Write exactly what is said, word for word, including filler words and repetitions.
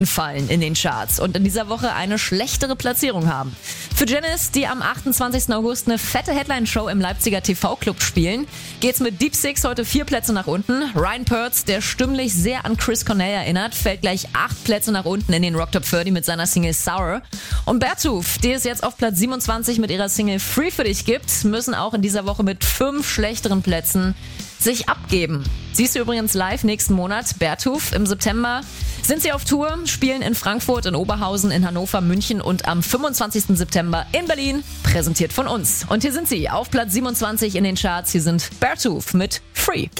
fallen in den Charts und in dieser Woche eine schlechtere Platzierung haben. Für Genesis, die am achtundzwanzigsten August eine fette Headline-Show im Leipziger T V-Club spielen, geht's mit Deep Six heute vier Plätze nach unten. Ryan Pertz, der stimmlich sehr an Chris Cornell erinnert, fällt gleich acht Plätze nach unten in den Rock Top dreißig mit seiner Single Sour. Und Bertuf, die es jetzt auf Platz siebenundzwanzig mit ihrer Single Free für dich gibt, müssen auch in dieser Woche mit fünf schlechteren Plätzen sich abgeben. Siehst du übrigens live nächsten Monat. Bertuf im September sind sie auf Tour, spielen in Frankfurt, in Oberhausen, in Hannover, München und am fünfundzwanzigsten September in Berlin, präsentiert von uns. Und hier sind sie auf Platz siebenundzwanzig in den Charts. Hier sind Bertuf mit Free.